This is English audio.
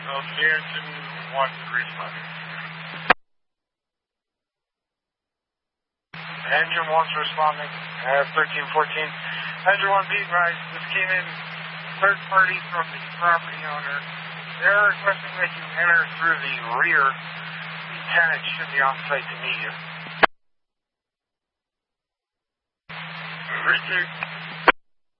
Okay, engine 1 responding. Engine 1's responding. 1314. Engine 1 beat rise. This came in third party from the property owner. They're requesting that you enter through the rear. Lieutenant should be on site to meet you. Retake.